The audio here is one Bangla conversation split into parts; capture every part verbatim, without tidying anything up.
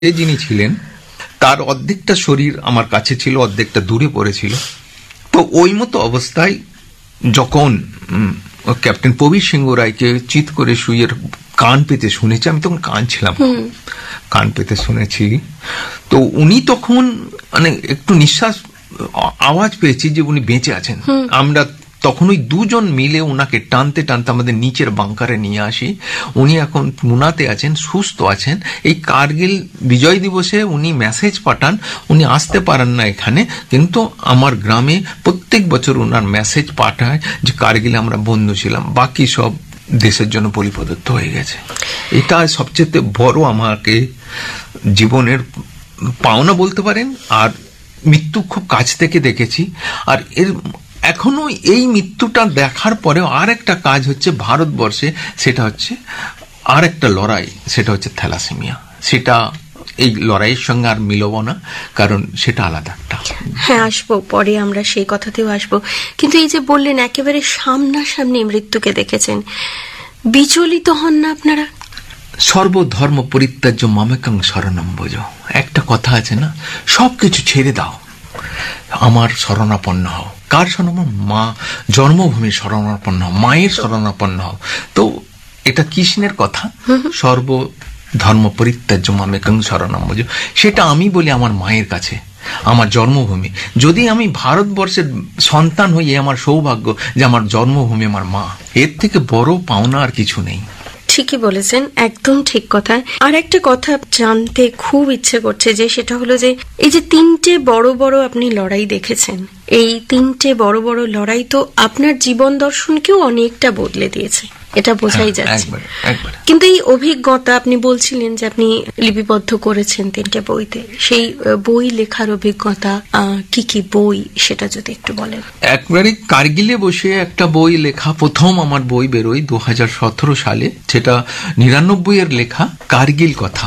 যে যিনি ছিলেন তার অর্ধেকটা শরীর আমার কাছে ছিল, অর্ধেকটা দূরে পড়েছিল। তো ওই মতো অবস্থায় যখন ক্যাপ্টেন প্রবীর সিংহ রায়কে চিৎ করে শুয়ে কান পেতে শুনেছি, আমি তখন কান ছিলাম, কান পেতে শুনেছি। তো উনি তখন মানে একটু নিঃশ্বাস আওয়াজ পেয়েছি যে উনি বেঁচে আছেন। আমরা তখন ওই দুজন মিলে ওনাকে টানতে টানতে আমাদের নিচের বাংকারে নিয়ে আসি। উনি এখন পুনাতে আছেন, সুস্থ আছেন। এই কার্গিল বিজয় দিবসে উনি মেসেজ পাঠান, উনি আসতে পারেন না এখানে, কিন্তু আমার গ্রামে প্রত্যেক বছর ওনার মেসেজ পাঠায় যে কার্গিলে আমরা বন্ধু ছিলাম, বাকি সব দেশের জন্য বলিপ্রদত্ত হয়ে গেছে। এটা সবচেয়ে বড় আমাকে জীবনের পাওনা বলতে পারেন। আর মৃত্যু খুব কাছ থেকে দেখেছি। আর এর এখনো এই মৃত্যুটা দেখার পরেও আর একটা কাজ হচ্ছে ভারতবর্ষে, সেটা হচ্ছে আর একটা লড়াই, সেটা হচ্ছে থ্যালাসেমিয়া। সেটা এই লড়াইয়ের সঙ্গে আর মিলব না, কারণ সেটা আলাদা একটা। হ্যাঁ, আসবো পরে, আমরা সেই কথাতেও আসবো। কিন্তু এই যে বললেন একেবারে সামনাসামনি মৃত্যুকে দেখেছেন, বিচলিত হন না আপনারা? সর্বধর্ম পরিত্যাজ্য মামেকং শরণম ভজ, একটা কথা আছে না, সবকিছু ছেড়ে দাও, আমার শরণাপন্ন হও। কার শরণাপন্ন? মা, জন্মভূমির শরণাপন্ন হও, মায়ের শরণাপন্ন হও। তো এটা কৃষ্ণের কথা, সর্ব ধর্ম পরিত্যাজ্য মামেকং শরণম ভজ। সেটা আমি বলি আমার মায়ের কাছে, আমার জন্মভূমি। যদি আমি ভারতবর্ষের সন্তান হই, আমার সৌভাগ্য যে আমার জন্মভূমি আমার মা। এর থেকে বড় পাওনা আর কিছু নেই। ঠিকই বলেছেন, একদম ঠিক কথা। আর একটা কথা জানতে খুব ইচ্ছে করছে, যে সেটা হলো যে এই যে তিনটে বড় বড় আপনি লড়াই দেখেছেন, এই তিনটে বড় বড় লড়াই তো আপনার জীবন দর্শনকেও অনেকটা বদলে দিয়েছে, এটা বোঝাই যাচ্ছে। কিন্তু এই অভিজ্ঞতা আপনি বলছিলেন যে আপনি লিপিবদ্ধ করেছেন তিনটে বইতে, সেই বই লেখার অভিজ্ঞতা কি কি বই, সেটা যদি একটু বলেন। একবারে কার্গিলে বসে একটা বই লেখা, প্রথম আমার বই বেরোয় দু হাজার সতেরো সালে, সেটা নিরানব্বই এর লেখা কার্গিল কথা।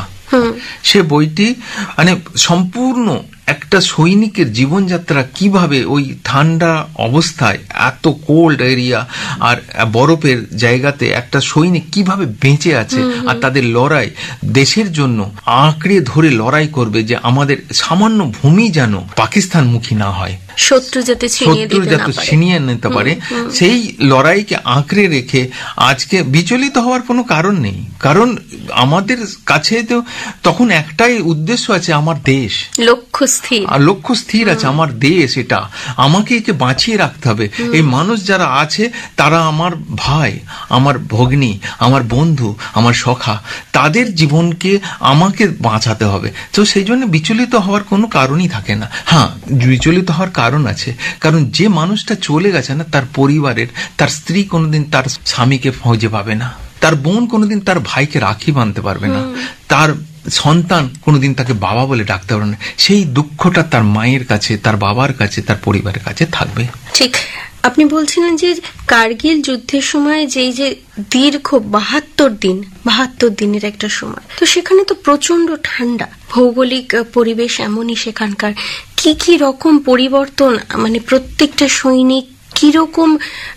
সে বইটি মানে সম্পূর্ণ একটা সৈনিকের জীবনযাত্রা, কিভাবে ওই ঠান্ডা অবস্থায় এত কোল্ড এরিয়া আর বরফের জায়গাতে একটা সৈনিক কিভাবে বেঁচে আছে, আর তাদের লড়াই, দেশের জন্য আঁকড়ে ধরে লড়াই করবে যে আমাদের সামান্য ভূমি যেন পাকিস্তান মুখী না হয়, শত্রু যাতে ছিনিয়ে নিতে পারে, সেই লড়াইকে আঁকড়ে রেখে আজকে বিচলিত হওয়ার কোনো কারণ নেই। কারণ আমাদের কাছে তো তখন একটাই উদ্দেশ্য আছে, আমার দেশ, লক্ষ্য স্থির, লক্ষ্য স্থির আছে, আমার দেশ, এটা আমাকে একে বাঁচিয়ে রাখতে হবে। এই মানুষ যারা আছে তারা আমার ভাই, আমার ভগ্নী, আমার বন্ধু, আমার সখা, তাদের জীবনকে আমাকে বাঁচাতে হবে। তো সেই জন্য বিচলিত হওয়ার কোনো কারণই থাকে না। হ্যাঁ, বিচলিত হওয়ার কারণ আছে, কারণ যে মানুষটা চলে গেছে না, তার পরিবারের, তার স্ত্রী কোনোদিন তার স্বামীকে ফৌজে পাবে না, তার বোন কোনোদিন তার ভাইকে রাখি বাঁধতে পারবে না, তার সন্তান কোনোদিন তাকে বাবা বলে ডাকতে পারবে না। সেই দুঃখটা তার মায়ের কাছে, তার বাবার কাছে, তার পরিবারের কাছে থাকবে। ঠিক আপনি বলছিলেন যে কার্গিল যুদ্ধের সময় যেই যে দীর্ঘ বাহাত্তর দিন, বাহাত্তর দিনের একটা সময়, তো সেখানে তো প্রচন্ড ঠান্ডা, ভৌগোলিক পরিবেশ এমনই সেখানকার। কি কি রকম পরিবর্তন, মানে প্রত্যেকটা সৈনিক কিরকম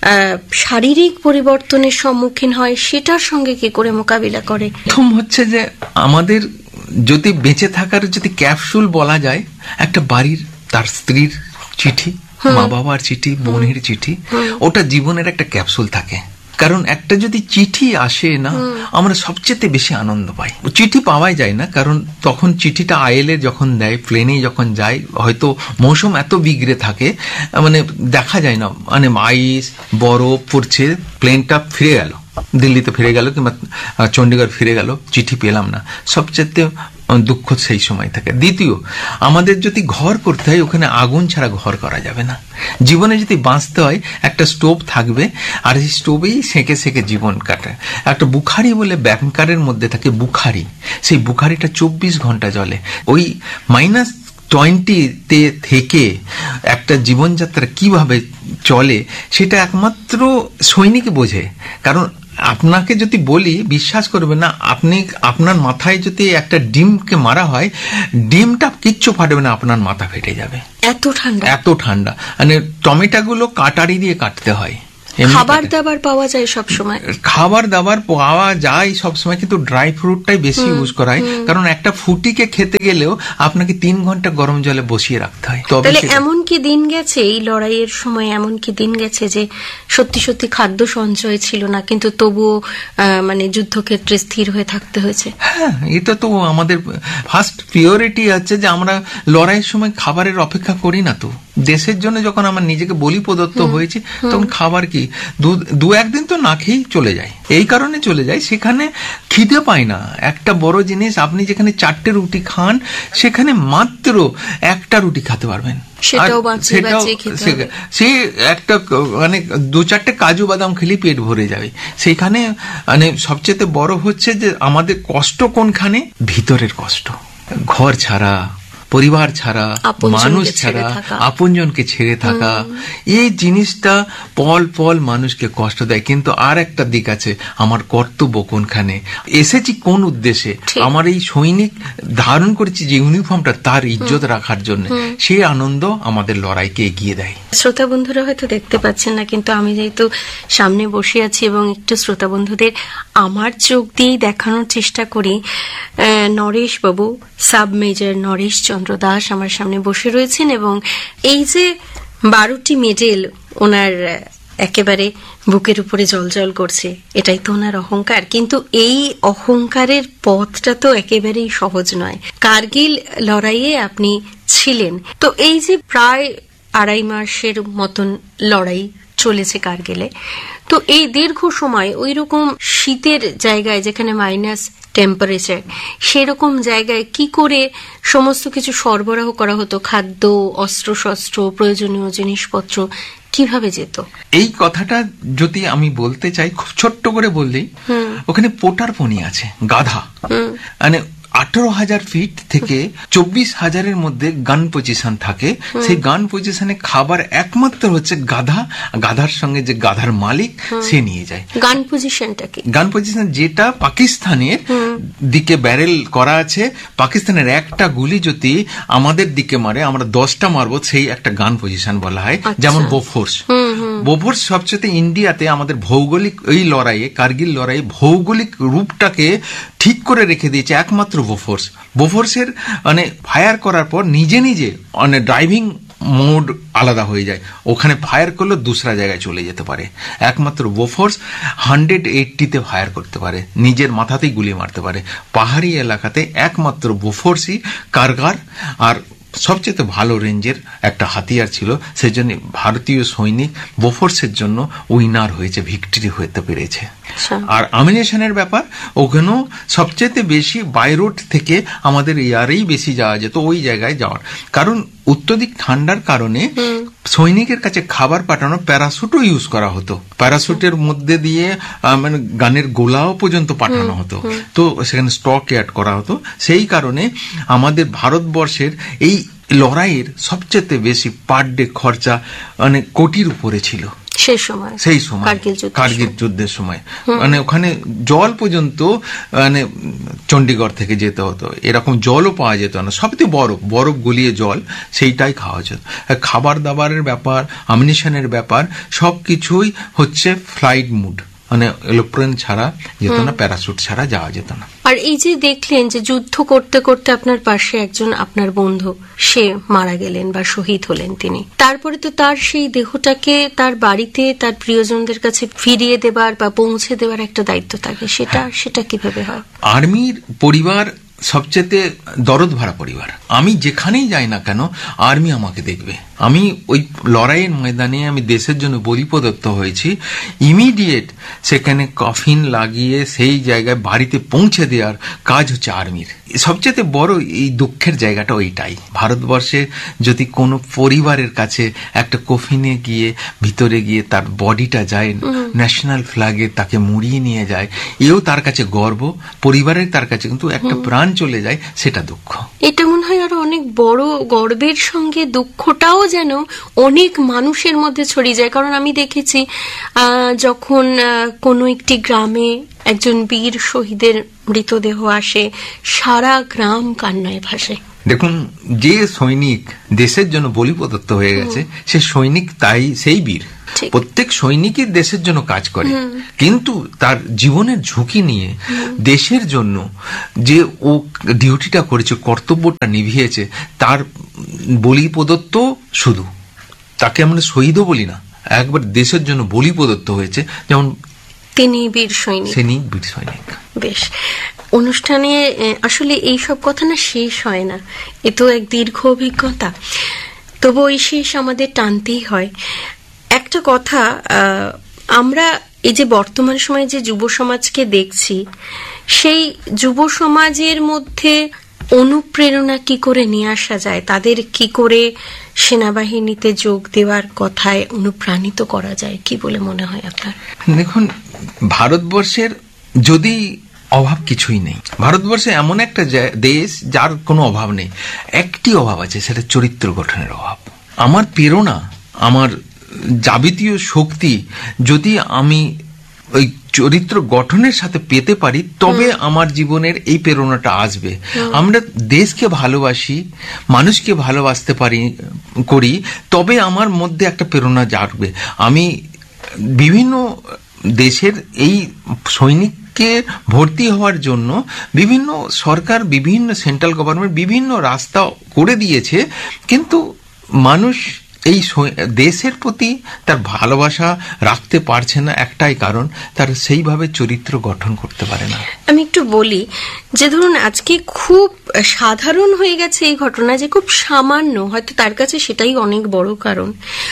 শারীরিক পরিবর্তনের সম্মুখীন হয়, সেটার সঙ্গে কি করে মোকাবিলা করে? প্রথম হচ্ছে যে আমাদের যদি বেঁচে থাকার যদি ক্যাপসুল বলা যায়, একটা বাড়ির তার স্ত্রীর চিঠি, মা বাবার চিঠি, বোনের চিঠি, ওটা জীবনের একটা ক্যাপসুল থাকে। কারণ একটা যদি চিঠি আসে না, আমরা সবচেয়ে বেশি আনন্দ পাই। চিঠি পাওয়াই যায় না, কারণ তখন চিঠিটা আইএলএ যখন দেয়, প্লেনে যখন যায়, হয়তো মৌসুম এত বিগড়ে থাকে, মানে দেখা যায় না, মানে আইস বরফ পড়ছে, প্লেনটা ফিরে গেল, দিল্লিতে ফিরে গেল কিংবা চণ্ডীগড় ফিরে গেল, চিঠি পেলাম না, সবচেয়ে দুঃখ সেই সময় থাকে। দ্বিতীয়, আমাদের যদি ঘর করতে হয়, ওখানে আগুন ছাড়া ঘর করা যাবে না। জীবনে যদি বাঁচতে হয়, একটা স্টোভ থাকবে, আর সেই স্টোভেই সেঁকে সেঁকে জীবন কাটে। একটা বুখারি বলে ব্যাংকারের মধ্যে থাকে বুখারি, সেই বুখারিটা চব্বিশ ঘন্টা জ্বলে। ওই মাইনাস টোয়েন্টিতে থেকে একটা জীবনযাত্রা কিভাবে চলে, সেটা একমাত্র সৈনিক বোঝে। কারণ আপনাকে যদি বলি, বিশ্বাস করবে না, আপনি আপনার মাথায় যদি একটা ডিমকে মারা হয়, ডিমটা কিচ্ছু ফাটবে না, আপনার মাথা ফেটে যাবে, এত ঠান্ডা, এত ঠান্ডা। মানে টমেটোগুলো কাটারি দিয়ে কাটতে হয়, এমনি খাবার কাটে। দাবার পাওয়া যায় সব সময়, খাবার দাবার পাওয়া যায় সবসময়, কিন্তু ড্রাই ফ্রুটটাই বেশি ইউজ করা হয়, কারণ একটা ফুটিকে খেতে গেলেও আপনাকে তিন ঘন্টা গরম জলে বসিয়ে রাখতে হয়। তবে তাহলে সেটা- এমন কি দিন গেছে এই লড়াইয়ের সময়, এমন কি দিন গেছে যে সত্যি সত্যি খাদ্য সঞ্চয় ছিল না, কিন্তু তবুও আহ, মানে যুদ্ধক্ষেত্রে স্থির হয়ে থাকতে হয়েছে? হ্যাঁ, এটা তো আমাদের ফার্স্ট প্রিয়োরিটি আছে যে আমরা লড়াইয়ের সময় খাবারের অপেক্ষা করি না তো। দেশের জন্য যখন আমার নিজেকে বলি প্রদত্ত হয়েছে, তখন খাবার কি দু- দু একদিন তো না খেয়েই চলে যায়। এই কারণে চলে যায়, সেখানে খিদে পায় না। একটা বড় জিনিস, আপনি যেখানে চারটে রুটি খান সেখানে মাত্র একটা রুটি খেতে পারবেন। সেটাও আর বাঁচিয়ে সেটাও বাঁচিয়ে খেতে সে- হবে। সে একটা ক- মানে দু চারটে কাজু বাদাম খেলে পেট ভরে যাবে। সেখানে মানে সবচেয়ে বড় হচ্ছে যে আমাদের কষ্ট কোনখানে, ভিতরের কষ্ট। ঘর ছাড়া, পরিবার ছাড়া, আপনজনকে মানুষ ছেড়ে ছাড়া, থাকা। আপনজনকে ছেড়ে থাকা, এই জিনিসটা পল পল মানুষকে কষ্ট দেয়। কিন্তু আর একটা দিক আছে, আমার কর্তব্য কোনখানে, এসেছি কোন উদ্দেশ্যে, ঠিক। আমার এই সৈনিক ধারণ করেছি যে ইউনিফর্মটা, তার ইজ্জত রাখার জন্য, সেই আনন্দ আমাদের লড়াইকে এগিয়ে দেয়। শ্রোতা বন্ধুরা হয়তো দেখতে পাচ্ছেন না, কিন্তু আমি যেহেতু সামনে বসে আছি এবং একটু শ্রোতা বন্ধুদের আমার চোখ দিয়েই দেখানোর চেষ্টা করি, নরেশ বাবু, সাব মেজর নরেশ চন্দ্র দাস আমার সামনে বসে রয়েছেন, এবং এই যে বারোটি মেডেল ওনার একেবারে বুকের উপরে জলজল করছে, এটাই তো ওনার অহংকার। কিন্তু এই অহংকারের পথটা তো একেবারেই সহজ নয়। কার্গিল লড়াইয়ে আপনি ছিলেন, তো এই যে প্রায় আড়াই মাসের মতন লড়াই চলেছে কার্গিলে, তো এই দীর্ঘ সময় ওই রকম শীতের জায়গায় যেখানে মাইনাস টেম্পারেচার, সেরকম জায়গায় কি করে সমস্ত কিছু সরবরাহ করা হতো? খাদ্য, অস্ত্রশস্ত্র, প্রয়োজনীয় জিনিসপত্র কিভাবে যেত? এই কথাটা যদি আমি বলতে চাই, খুব ছোট্ট করে বললেই, ওখানে পোটার পনি আছে, গাধা, মানে আঠারো হাজার ফিট থেকে চব্বিশ হাজারের মধ্যে গান পজিশন থাকে। সেই গান পজিশনে খাবার একমাত্র হচ্ছে গাধা, গাধার সঙ্গে যে গাধার মালিক সে নিয়ে যায়। গান পজিশনটা কি? গান পজিশন যেটা পাকিস্তানের দিকে ব্যারেল করা আছে, পাকিস্তানের একটা গুলি যদি আমাদের দিকে মারে, আমরা দশটা মারবো, সেই একটা গান পজিশন বলা হয়। যেমন বোফোর্স, বোফোর্স সবচেয়ে ইন্ডিয়াতে আমাদের ভৌগোলিক এই লড়াইয়ে, কার্গিল লড়াইয়ে ভৌগোলিক রূপটাকে ঠিক করে রেখে দিয়েছে একমাত্র বোফোর্স। বোফোর্সের মানে ফায়ার করার পর নিজে নিজে মানে ড্রাইভিং মোড আলাদা হয়ে যায়, ওখানে ফায়ার করলে দুসরা জায়গায় চলে যেতে পারে। একমাত্র বোফোর্স হান্ড্রেড এইটটিতে ফায়ার করতে পারে, নিজের মাথাতেই গুলি মারতে পারে। পাহাড়ি এলাকাতে একমাত্র বোফোর্সই কারগার আর সবচেয়ে ভালো রেঞ্জের একটা হাতিয়ার ছিল। সেজন্য ভারতীয় সৈনিক বোফোর্সের জন্য উইনার হয়েছে, ভিক্টরি হতে পেরেছে। আর অ্যামিনেশনের ব্যাপার, ওখানেও সবচেয়ে বেশি বাই রোড থেকে আমাদের এয়ারেই বেশি যাওয়া যেত ওই জায়গায় যাওয়ার কারণ অত্যধিক ঠান্ডার কারণে সৈনিকের কাছে খাবার পাঠানো প্যারাশুটও ইউজ করা হতো। প্যারাশুটের মধ্যে দিয়ে মানে গানের গোলাও পর্যন্ত পাঠানো হতো, তো সেখানে স্টক অ্যাড করা হতো। সেই কারণে আমাদের ভারতবর্ষের এই লড়াইয়ের সবচেয়ে বেশি পার ডে খরচা মানে কোটির উপরে ছিল সেই সময়, সেই সময় কার্গিল যুদ্ধের সময়। মানে ওখানে জল পর্যন্ত মানে চণ্ডীগড় থেকে যেতে হতো, এরকম জলও পাওয়া যেত না, সবচেয়ে বরফ বরফ গলিয়ে জল, সেইটাই খাওয়া যেত। খাবার দাবারের ব্যাপার, অ্যামিনেশনের ব্যাপার, সবকিছুই হচ্ছে ফ্লাইট মুড, মানে এরোপ্লেন ছাড়া যেত না, প্যারাশুট ছাড়া যাওয়া যেত না। আর এই যে দেখলেন যে যুদ্ধ করতে করতে আপনার পাশে একজন আপনার বন্ধু সে মারা গেলেন বা শহীদ হলেন তিনি, তারপরে তো তার সেই দেহটাকে তার বাড়িতে তার প্রিয়জনদের কাছে ফিরিয়ে দেবার বা পৌঁছে দেওয়ার একটা দায়িত্ব থাকে, সেটা সেটা কিভাবে হয়? আর্মির পরিবার সবচেয়ে দরদ ভরা পরিবার। আমি যেখানেই যাই না কেন আর্মি আমাকে দেখবে। আমি ওই লড়াইয়ের ময়দানে আমি দেশের জন্য বলি প্রদত্ত হয়েছি, ইমিডিয়েট সেখানে কফিন লাগিয়ে সেই জায়গায় বাড়িতে পৌঁছে দেওয়ার কাজ হচ্ছে আর্মির। সবচেয়ে বড় এই দুঃখের জায়গাটা ওইটাই। ভারতবর্ষে যদি কোনো পরিবারের কাছে একটা কফিনে গিয়ে ভিতরে গিয়ে তার বডিটা যায়, ন্যাশনাল ফ্ল্যাগে তাকে মুড়িয়ে নিয়ে যায়, এও তার কাছে গর্ব, পরিবারের তার কাছে কিন্তু একটা প্রাণ চলে যায়, সেটা দুঃখ। এটা মনে হয় আরো অনেক বড় গর্বের সঙ্গে দুঃখটাও যেন অনেক মানুষের মধ্যে ছড়িয়ে যায়। কারণ আমি দেখেছি যখন কোনো একটি গ্রামে একজন বীর শহীদের মৃতদেহ আসে, সারা গ্রাম কান্নায় ভাসে। দেখুন, যে সৈনিক দেশের জন্য বলি প্রদত্ত হয়ে গেছে, সে সৈনিক তাই সেই বীর। প্রত্যেক সৈনিকই দেশের জন্য কাজ করে, কিন্তু তার জীবনের ঝুঁকি নিয়ে দেশের জন্য যে ও ডিউটিটা করেছে, কর্তব্যটা নিভিয়েছে, তার বলি প্রদত্ত শুধু, তাকে আমরা শহীদও বলি না, একবার দেশের জন্য বলি প্রদত্ত হয়েছে, যেমন তিনি বীর সৈনিক। সৈনিক বীর সৈনিক। বেশ, অনুষ্ঠানে আসলে এই সব কথা না শেষ হয় না, এ তো এক দীর্ঘ অভিজ্ঞতা, তবু ওই শেষ আমাদের টানতেই হয়। একটা কথা, আমরা এই যে বর্তমান সময়ে যে যুব সমাজকে দেখছি, সেই যুব সমাজের মধ্যে অনুপ্রেরণা কি করে নিয়ে আসা যায়, তাদের কি করে সেনাবাহিনীতে যোগ দেওয়ার কথায় অনুপ্রাণিত করা যায়, কি বলে মনে হয় আপনার? দেখুন, ভারতবর্ষের যদি অভাব কিছুই নেই, ভারতবর্ষে এমন একটা দেশ যার কোনো অভাব নেই, একটি অভাব আছে, সেটা চরিত্র গঠনের অভাব। আমার প্রেরণা, আমার যাবতীয় শক্তি যদি আমি ওই চরিত্র গঠনের সাথে পেতে পারি, তবে আমার জীবনের এই প্রেরণাটা আসবে। আমরা দেশকে ভালোবাসি, মানুষকে ভালোবাসতে পারি করি, তবে আমার মধ্যে একটা প্রেরণা জাগবে। আমি বিভিন্ন দেশের এই সৈনিককে ভর্তি হওয়ার জন্য বিভিন্ন সরকার, বিভিন্ন সেন্ট্রাল গভর্নমেন্ট বিভিন্ন রাস্তা করে দিয়েছে, কিন্তু মানুষ এই দেশের প্রতি তার ভালোবাসা রাখতে পারছে না, একটাই কারণ, তার সেইভাবে চরিত্র গঠন করতে পারে না। আমি একটু বলি যে ধরুন আজকে খুব সাধারণ হয়ে গেছে এই ঘটনা, যে খুব সামান্য, হয়তো তার কাছে সেটাই অনেক বড় কারণ।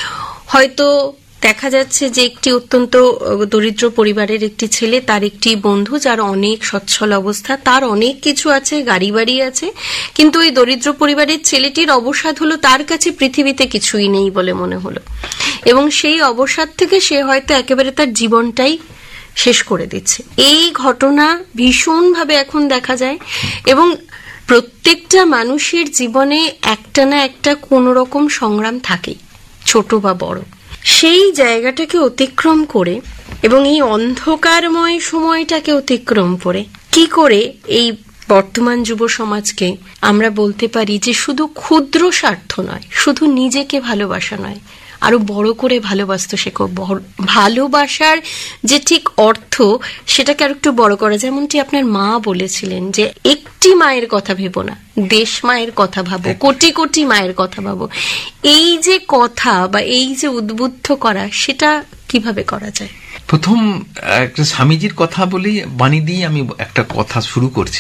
হয়তো দেখা যাচ্ছে যে একটি অত্যন্ত দরিদ্র পরিবারের একটি ছেলে, তার একটি বন্ধু যার অনেক সচ্ছল অবস্থা, তার অনেক কিছু আছে, গাড়ি বাড়ি আছে, কিন্তু ওই দরিদ্র পরিবারের ছেলেটির অবসাদ হলো তার কাছে পৃথিবীতে কিছুই নেই বলে মনে হলো, এবং সেই অবসাদ থেকে সে হয়তো একেবারে তার জীবনটাই শেষ করে দিচ্ছে। এই ঘটনা ভীষণভাবে এখন দেখা যায়, এবং প্রত্যেকটা মানুষের জীবনে একটা না একটা কোনো রকম সংগ্রাম থাকেই, ছোট বা বড়। সেই জায়গাটাকে অতিক্রম করে এবং এই অন্ধকারময় সময়টাকে অতিক্রম করে কি করে এই বর্তমান যুব সমাজকে আমরা বলতে পারি যে শুধু ক্ষুদ্র স্বার্থ নয়, শুধু নিজেকে ভালোবাসা নয়, আরো বড় করে ভালোবাসতে শেখো। ভালোবাসার যে ঠিক অর্থ, সেটাকে আর একটু বড় করা। যেমনটি আপনার মা বলেছিলেন যে একটি মায়ের কথা ভেবো না, দেশ মায়ের কথা ভাবো, কোটি কোটি মায়ের কথা ভাবো। এই যে কথা বা এই যে উদ্বুদ্ধ করা, সেটা কিভাবে করা যায়? প্রথম একটা স্বামীজির কথা বলি, বাণী দিয়ে আমি একটা কথা শুরু করছি।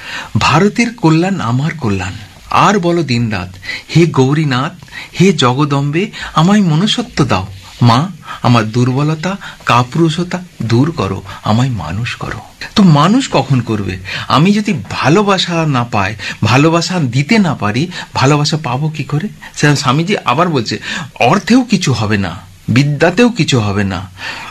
ভারতের কল্যাণ আমার কল্যাণ, আর বলো দিনরাত, হে গৌরীনাথ, হে জগদম্বে, আমায় মনুষ্যত্ব দাও। মা, আমার দুর্বলতা কাপুরুষতা দূর করো, আমায় মানুষ করো। তো মানুষ কখন করবে? আমি যদি ভালোবাসা না পাই, ভালোবাসা দিতে না পারি, ভালোবাসা পাবো কি করে? স্বামীজি আবার বলছে, অর্থেও কিছু হবে না, বিদ্যাতেও কিছু হবে না,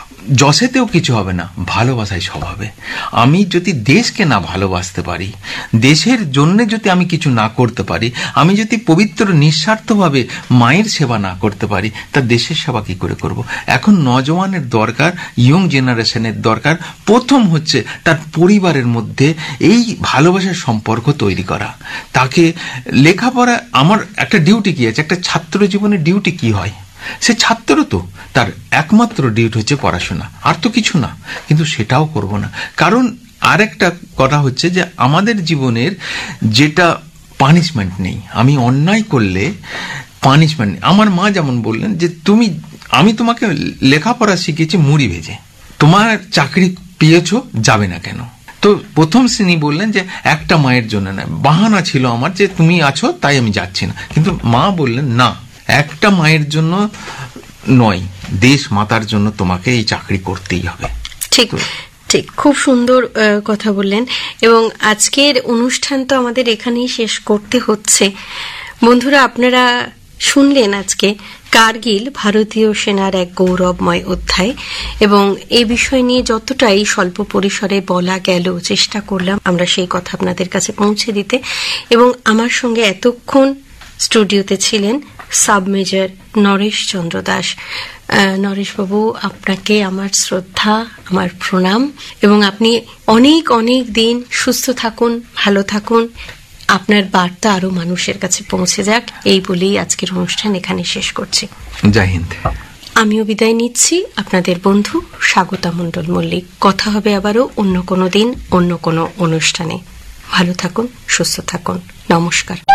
যশেতেও কিছু হবে না, ভালোবাসায় সব হবে। আমি যদি দেশকে না ভালোবাসতে পারি, দেশের জন্য যদি আমি কিছু না করতে পারি, আমি যদি পবিত্র নিঃস্বার্থভাবে মায়ের সেবা না করতে পারি, তা দেশের সেবা কি করে করব? এখন নজওয়ানের দরকার, ইয়ং জেনারেশনের দরকার, প্রথম হচ্ছে তার পরিবারের মধ্যে এই ভালোবাসার সম্পর্ক তৈরি করা। তাকে লেখাপড়া, আমার একটা ডিউটি কি আছে, একটা ছাত্র জীবনের ডিউটি কি হয়? সে ছাত্র, তো তার একমাত্র ডিউটি হচ্ছে পড়াশোনা, আর তো কিছু না, কিন্তু সেটাও করব না। কারণ আর একটা কথা হচ্ছে যে আমাদের জীবনের যেটা পানিশমেন্ট নেই, আমি অন্যায় করলে পানিশমেন্ট নেই। আমার মা যেমন বললেন যে তুমি, আমি তোমাকে লেখাপড়া শিখেছি মুড়ি ভেজে, তোমার চাকরি পেয়েছো, যাবে না কেন? তো প্রথম শ্রেণী বললেন যে একটা মায়ের জন্য না, বাহানা ছিল আমার যে তুমি আছো তাই আমি যাচ্ছি না, কিন্তু মা বললেন না, একটা মায়ের জন্য নয়, দেশ মাতার জন্য তোমাকে এই চাকরি করতেই হবে। ঠিক ঠিক, খুব সুন্দর কথা বললেন। এবং আজকের অনুষ্ঠান তো আমাদের এখানেই শেষ করতে হচ্ছে। বন্ধুরা, আপনারা শুনলেন আজকে কার্গিল ভারতীয় সেনার এক গৌরবময় অধ্যায়, এবং এই বিষয় নিয়ে যতটাই স্বল্প পরিসরে বলা গেল, চেষ্টা করলাম আমরা সেই কথা আপনাদের কাছে পৌঁছে দিতে। এবং আমার সঙ্গে এতক্ষণ স্টুডিওতে ছিলেন সাব মেজর নরেশ চন্দ্র দাস। নরেশবাবু, আপনাকে আমার শ্রদ্ধা, আমার প্রণাম, এবং আপনি অনেক অনেক দিন সুস্থ থাকুন, ভালো থাকুন, আপনার বার্তা আরো মানুষের কাছে পৌঁছে যাক, এই বলেই আজকের অনুষ্ঠান এখানে শেষ করছি। জয় হিন্দ। আমিও বিদায় নিচ্ছি, আপনাদের বন্ধু স্বাগতা মণ্ডল মল্লিক। কথা হবে আবারও অন্য কোনো দিন, অন্য কোনো অনুষ্ঠানে। ভালো থাকুন, সুস্থ থাকুন, নমস্কার।